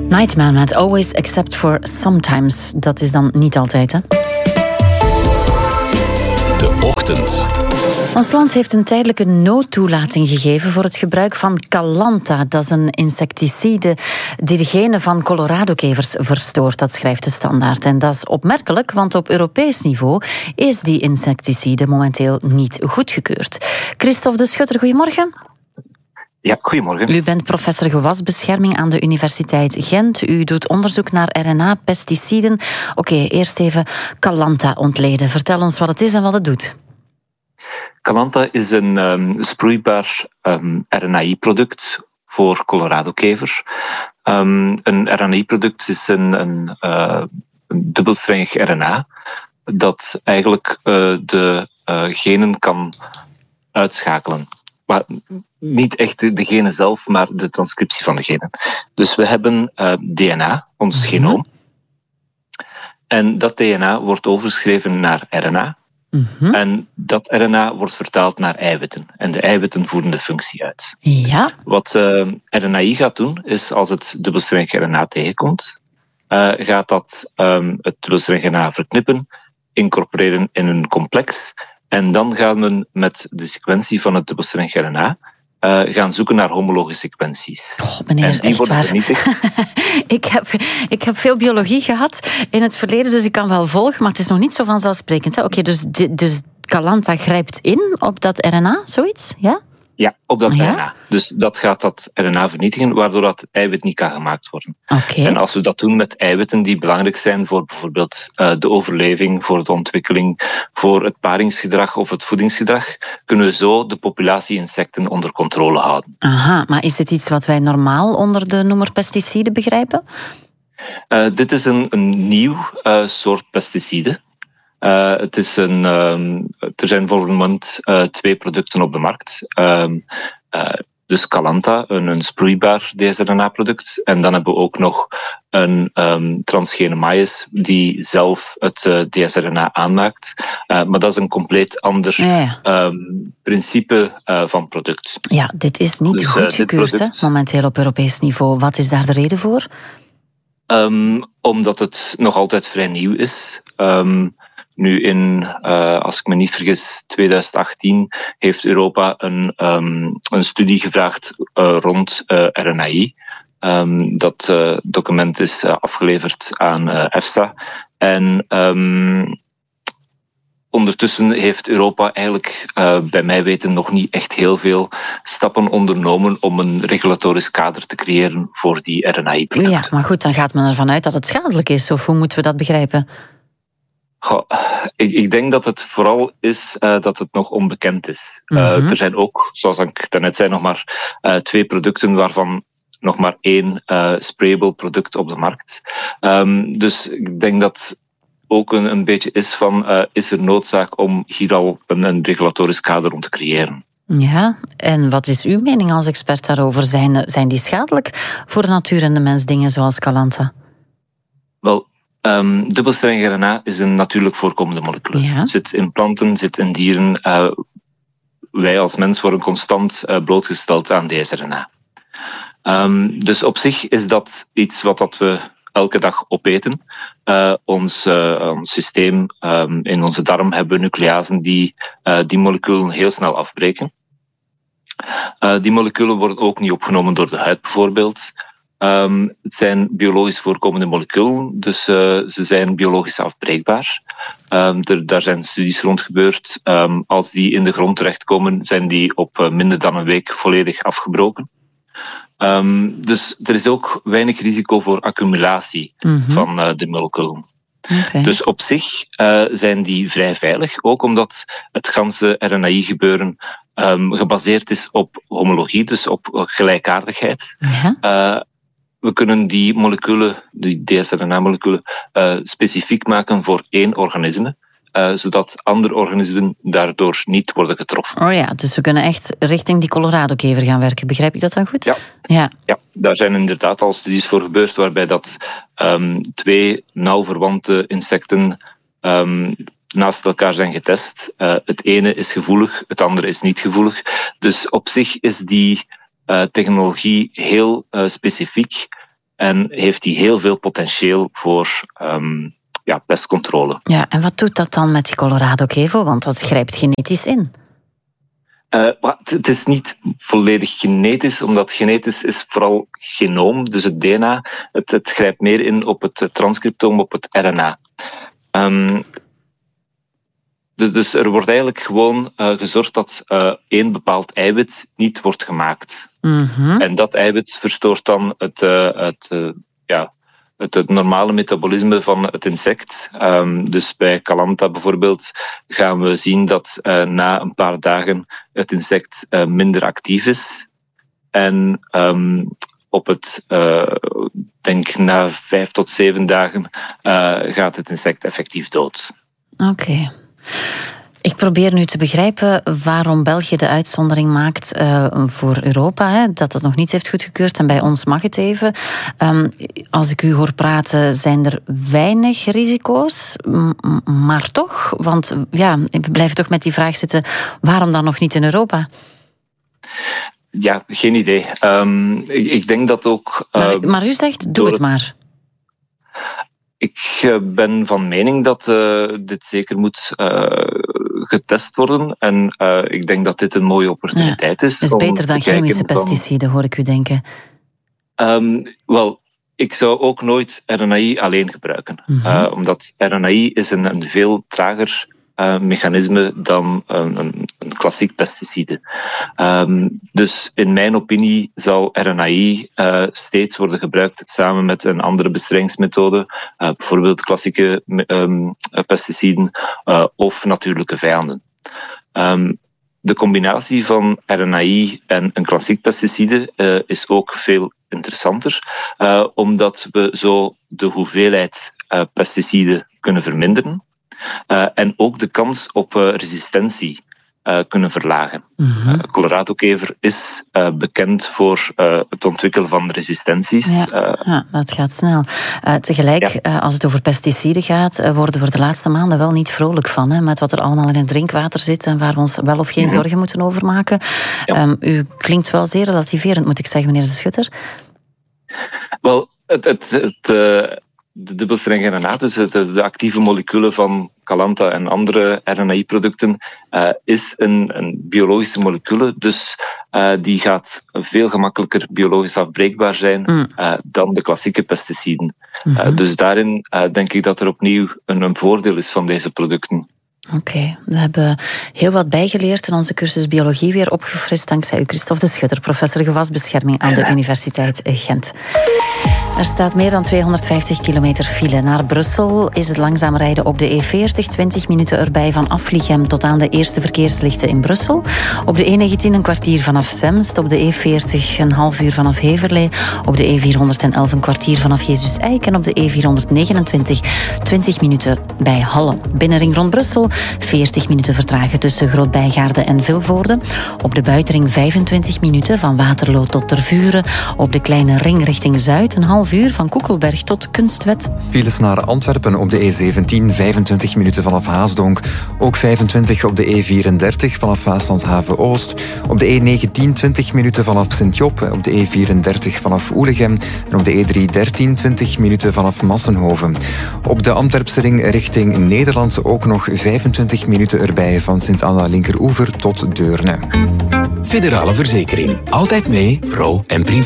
Nightman met Always Except for Sometimes. Dat is dan niet altijd, hè? De Ochtend. Ons land heeft een tijdelijke noodtoelating gegeven voor het gebruik van Calanta. Dat is een insecticide die de genen van Coloradokevers verstoort. Dat schrijft de Standaard. En dat is opmerkelijk, want op Europees niveau is die insecticide momenteel niet goedgekeurd. Christophe de Schutter, goedemorgen. Ja, goedemorgen. U bent professor gewasbescherming aan de Universiteit Gent. U doet onderzoek naar RNA-pesticiden. Oké, eerst even Calanta ontleden. Vertel ons wat het is en wat het doet. Calanta is een sproeibaar RNAi-product voor Coloradokever. Een RNAi-product is een dubbelstrengig RNA dat eigenlijk de genen kan uitschakelen. Maar niet echt de genen zelf, maar de transcriptie van de genen. Dus we hebben DNA, ons genoom. En dat DNA wordt overgeschreven naar RNA. En dat RNA wordt vertaald naar eiwitten. En de eiwitten voeren de functie uit. Ja. Wat RNAi gaat doen, is als het dubbelstrengig RNA tegenkomt, gaat dat het dubbelstrengig RNA verknippen, incorporeren in een complex. En dan gaan we met de sequentie van het dubbelstrengig RNA gaan zoeken naar homologe sequenties. Oh, meneer, en die worden vernietigd. Ik heb veel biologie gehad in het verleden, dus ik kan wel volgen, maar het is nog niet zo vanzelfsprekend. Oké, dus Calanta grijpt in op dat RNA, zoiets? Ja? Ja, op dat RNA. Dus dat gaat dat RNA vernietigen, waardoor dat eiwit niet kan gemaakt worden. Okay. En als we dat doen met eiwitten die belangrijk zijn voor bijvoorbeeld de overleving, voor de ontwikkeling, voor het paringsgedrag of het voedingsgedrag, kunnen we zo de populatie insecten onder controle houden. Aha, maar is het iets wat wij normaal onder de noemer pesticiden begrijpen? Dit is een nieuw soort pesticide. Er zijn voor het moment 2 producten op de markt. Dus Calanta, een sproeibaar dsRNA-product. En dan hebben we ook nog een transgene maïs die zelf het dsRNA aanmaakt. Maar dat is een compleet ander principe van product. Ja, dit is niet dus, goedgekeurd momenteel op Europees niveau. Wat is daar de reden voor? Omdat het nog altijd vrij nieuw is. Nu als ik me niet vergis, 2018 heeft Europa een studie gevraagd rond RNAi. Dat document is afgeleverd aan EFSA. En ondertussen heeft Europa eigenlijk, bij mij weten, nog niet echt heel veel stappen ondernomen om een regulatorisch kader te creëren voor die RNAi-producten. Ja, maar goed, dan gaat men ervan uit dat het schadelijk is. Of hoe moeten we dat begrijpen? Ik denk dat het vooral is dat het nog onbekend is. Er zijn ook, zoals ik daarnet zei, nog maar 2 producten waarvan nog maar 1 sprayable product op de markt. Dus ik denk dat ook een beetje is van, is er noodzaak om hier al een regulatorisch kader om te creëren. Ja, en wat is uw mening als expert daarover? Zijn die schadelijk voor de natuur en de mens, dingen zoals Calanta? Wel, dubbelstrengig RNA is een natuurlijk voorkomende molecuul. Ja. Zit in planten, zit in dieren. Wij als mens worden constant blootgesteld aan dsRNA. Dus op zich is dat iets wat we elke dag opeten. Ons systeem, in onze darm hebben we nucleasen die moleculen heel snel afbreken. Die moleculen worden ook niet opgenomen door de huid bijvoorbeeld. Het zijn biologisch voorkomende moleculen, dus ze zijn biologisch afbreekbaar. Daar zijn studies rond gebeurd. Als die in de grond terechtkomen, zijn die op minder dan een week volledig afgebroken. Dus er is ook weinig risico voor accumulatie van de moleculen. Okay. Dus op zich zijn die vrij veilig, ook omdat het ganse RNAi-gebeuren gebaseerd is op homologie, dus op gelijkaardigheid. Ja. We kunnen die moleculen, die dsRNA-moleculen, specifiek maken voor 1 organisme, zodat andere organismen daardoor niet worden getroffen. Oh ja, dus we kunnen echt richting die Coloradokever gaan werken. Begrijp ik dat dan goed? Ja, daar zijn inderdaad al studies voor gebeurd waarbij dat 2 nauw verwante insecten naast elkaar zijn getest. Het ene is gevoelig, het andere is niet gevoelig. Dus op zich is die technologie heel specifiek en heeft die heel veel potentieel voor pestcontrole. Ja, en wat doet dat dan met die Colorado-kevel? Want dat grijpt genetisch in. Het is niet volledig genetisch, omdat genetisch is vooral genoom, dus het DNA. Het grijpt meer in op het transcriptoom, op het RNA. Dus er wordt eigenlijk gewoon gezorgd dat één bepaald eiwit niet wordt gemaakt. Mm-hmm. En dat eiwit verstoort dan het normale metabolisme van het insect. Dus bij Calantha bijvoorbeeld gaan we zien dat na een paar dagen het insect minder actief is. En denk na 5 tot 7 dagen gaat het insect effectief dood. Oké. Ik probeer nu te begrijpen waarom België de uitzondering maakt voor Europa. Hè, dat het nog niet heeft goedgekeurd en bij ons mag het even. Als ik u hoor praten, zijn er weinig risico's. Maar toch, want we blijven toch met die vraag zitten, waarom dan nog niet in Europa? Ja, geen idee. Ik denk dat ook... maar u zegt, doe het maar. Ik ben van mening dat dit zeker moet getest worden. En ik denk dat dit een mooie opportuniteit is. Het is beter dan chemische pesticiden, hoor ik u denken. Ik zou ook nooit RNAi alleen gebruiken. Mm-hmm. Omdat RNAi is een veel trager mechanisme dan een klassiek pesticide. Dus in mijn opinie zal RNAi steeds worden gebruikt samen met een andere bestrijdingsmethode, bijvoorbeeld klassieke pesticiden of natuurlijke vijanden. De combinatie van RNAi en een klassiek pesticide is ook veel interessanter, omdat we zo de hoeveelheid pesticiden kunnen verminderen. En ook de kans op resistentie kunnen verlagen. Mm-hmm. Colorado-kever is bekend voor het ontwikkelen van resistenties. Ja, dat gaat snel. Tegelijk, als het over pesticiden gaat, worden we er de laatste maanden wel niet vrolijk van. Hè, met wat er allemaal in het drinkwater zit en waar we ons wel of geen zorgen moeten over maken. Ja. U klinkt wel zeer relativerend, moet ik zeggen, meneer De Schutter. Wel, de dubbelstrengige RNA, dus de actieve moleculen van Calantha en andere RNAi-producten, is een biologische molecule. Dus die gaat veel gemakkelijker biologisch afbreekbaar zijn dan de klassieke pesticiden. Mm-hmm. Dus daarin denk ik dat er opnieuw een voordeel is van deze producten. Oké, we hebben heel wat bijgeleerd en onze cursus biologie weer opgefrist dankzij u, Christophe De Schutter, professor gewasbescherming aan de Universiteit Gent. Er staat meer dan 250 kilometer file. Naar Brussel is het langzaam rijden op de E40. 20 minuten erbij van Aflichem tot aan de eerste verkeerslichten in Brussel. Op de E19 een kwartier vanaf Semst. Op de E40 een half uur vanaf Heverlee. Op de E411 een kwartier vanaf Jezus Eik. En op de E429 20 minuten bij Halle. Binnenring rond Brussel 40 minuten vertragen tussen Groot-Bijgaarde en Vilvoorde. Op de buitenring 25 minuten van Waterloo tot Tervuren. Op de kleine ring richting Zuid een half uur van Koekelberg tot Kunstwet. Files naar Antwerpen op de E17, 25 minuten vanaf Haasdonk. Ook 25 op de E34 vanaf Waaslandhaven Oost. Op de E19 20 minuten vanaf Sint-Job. Op de E34 vanaf Oelegem. En op de E313 20 minuten vanaf Massenhoven. Op de Antwerpse ring richting Nederland ook nog 25 minuten erbij van Sint-Anna Linkeroever tot Deurne. Federale Verzekering. Altijd mee, pro en privé.